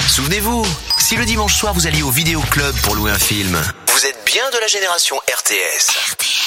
Souvenez-vous, si le dimanche soir vous alliez au vidéoclub pour louer un film, vous êtes bien de la génération RTS.